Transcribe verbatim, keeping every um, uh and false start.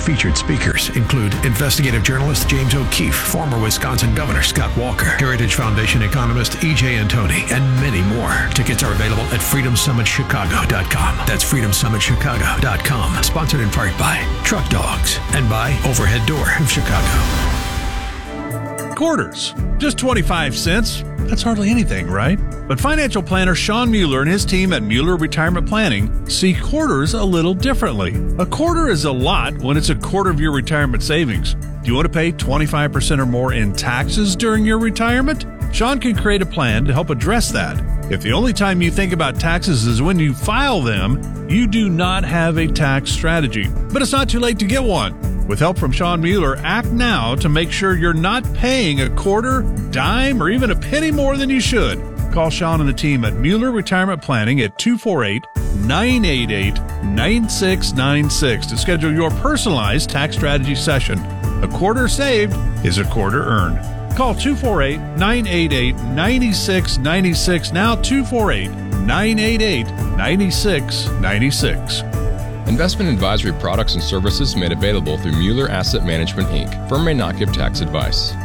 featured speakers include investigative journalist James O'Keefe, former Wisconsin Governor Scott Walker, Heritage Foundation economist E J Antoni, and many more. Tickets are available at freedom summit chicago dot com. That's freedom summit chicago dot com. Sponsored in part by Truck Dogs and by Overhead Door of Chicago. Quarters. Just twenty-five cents. That's hardly anything, right? But financial planner Sean Mueller and his team at Mueller Retirement Planning see quarters a little differently. A quarter is a lot when it's a quarter of your retirement savings. Do you want to pay twenty-five percent or more in taxes during your retirement? Sean can create a plan to help address that. If the only time you think about taxes is when you file them, you do not have a tax strategy. But it's not too late to get one. With help from Sean Mueller, act now to make sure you're not paying a quarter, dime, or even a penny more than you should. Call Sean and the team at Mueller Retirement Planning at two four eight, nine eight eight, nine six nine six to schedule your personalized tax strategy session. A quarter saved is a quarter earned. Call two four eight, nine eight eight, nine six nine six now, two four eight, nine eight eight, nine six nine six. Investment advisory products and services made available through Mueller Asset Management, Incorporated. Firm may not give tax advice.